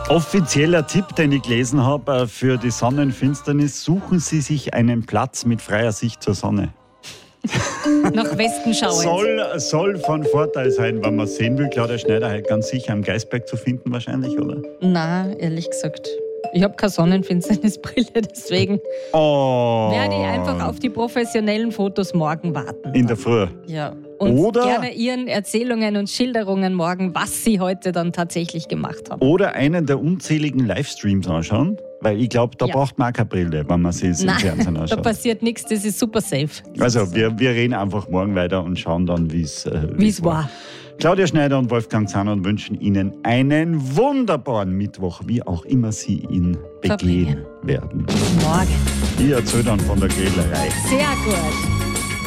Offizieller Tipp, den ich gelesen habe für die Sonnenfinsternis: Suchen Sie sich einen Platz mit freier Sicht zur Sonne. Nach Westen schauend. Soll von Vorteil sein, wenn man sehen will. Claudia Schneider halt ganz sicher am Geisberg zu finden wahrscheinlich, oder? Nein, ehrlich gesagt. Ich habe keine Sonnenfinsternisbrille, deswegen werde ich einfach auf die professionellen Fotos morgen warten. In der Früh. Ja. Und Oder gerne Ihren Erzählungen und Schilderungen morgen, was Sie heute dann tatsächlich gemacht haben. Oder einen der unzähligen Livestreams anschauen, weil ich glaube, da braucht man auch keine Brille, wenn man sie im Fernsehen Da anschaut. passiert nichts, das ist super safe. Also wir reden einfach morgen weiter und schauen dann, wie es war. Claudia Schneider und Wolfgang Zahner wünschen Ihnen einen wunderbaren Mittwoch, wie auch immer Sie ihn begehen werden. Morgen. Ich erzähle dann von der Grillerei. Sehr gut.